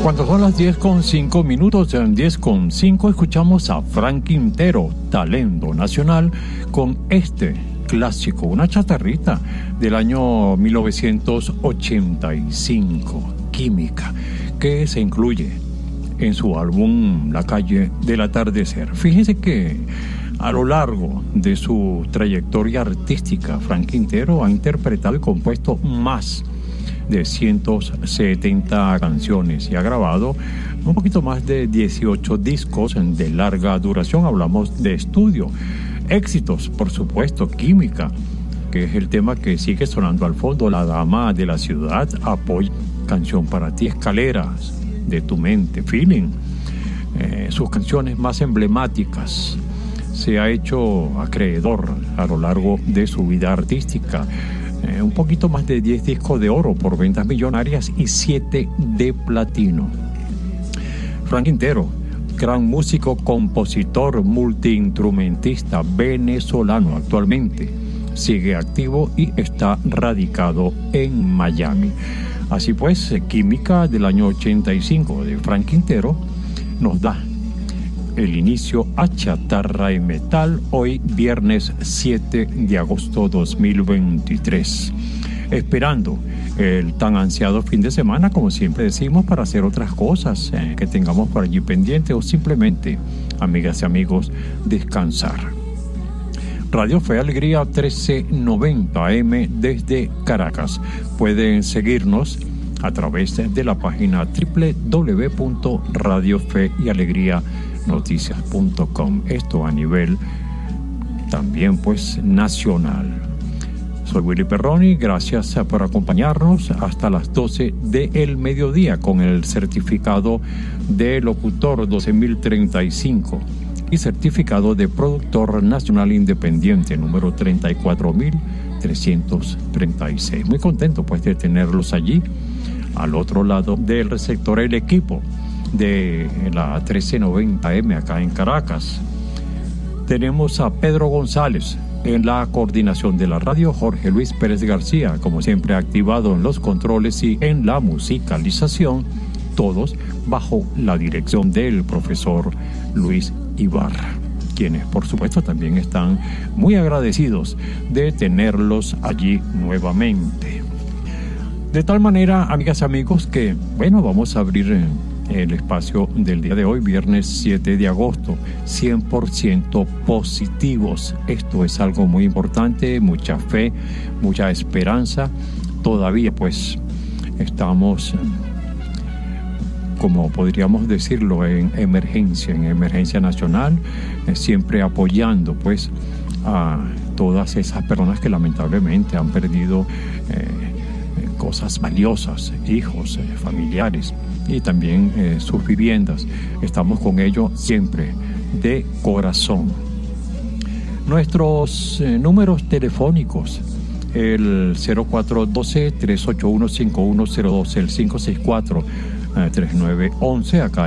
Cuando son las 10:05, en 10:05 escuchamos a Frank Quintero, talento nacional, con este clásico, una chatarrita del año 1985, Química, que se incluye en su álbum La calle del atardecer. Fíjense que a lo largo de su trayectoria artística, Frank Quintero ha interpretado y compuesto más de 170 canciones y ha grabado un poquito más de 18 discos de larga duración. Hablamos de estudio, éxitos, por supuesto, Química, que es el tema que sigue sonando al fondo, La dama de la ciudad, Apoyo, Canción para ti, Escaleras de tu mente, Feeling, sus canciones más emblemáticas. Se ha hecho acreedor a lo largo de su vida artística un poquito más de 10 discos de oro por ventas millonarias y 7 de platino. Frank Quintero, gran músico, compositor, multiinstrumentista venezolano, actualmente sigue activo y está radicado en Miami. Así pues, Química del año 85 de Frank Quintero nos da el inicio a Chatarra y Metal, hoy viernes 7 de agosto 2023. Esperando el tan ansiado fin de semana, como siempre decimos, para hacer otras cosas que tengamos por allí pendientes o simplemente, amigas y amigos, descansar. Radio Fe y Alegría 1390 AM desde Caracas. Pueden seguirnos a través de la página www.radiofeyalegrianoticias.com. Esto a nivel también pues nacional. Soy Willy Perroni, gracias por acompañarnos hasta las 12 del mediodía con el certificado de locutor 12035 y certificado de productor nacional independiente número 34336. Muy contento pues de tenerlos allí al otro lado del receptor, el equipo de la 1390M acá en Caracas. Tenemos a Pedro González en la coordinación de la radio, Jorge Luis Pérez García, como siempre activado en los controles y en la musicalización, todos bajo la dirección del profesor Luis Ibarra, quienes por supuesto también están muy agradecidos de tenerlos allí nuevamente. De tal manera, amigas y amigos, que bueno, vamos a abrir el espacio del día de hoy, viernes 7 de agosto, 100% positivos. Esto es algo muy importante, mucha fe, mucha esperanza. Todavía pues estamos, como podríamos decirlo, en emergencia nacional, siempre apoyando pues a todas esas personas que lamentablemente han perdido cosas valiosas, hijos, familiares y también sus viviendas. Estamos con ellos siempre de corazón. Nuestros números telefónicos, el 0412-381-5102, el 564-3911 acá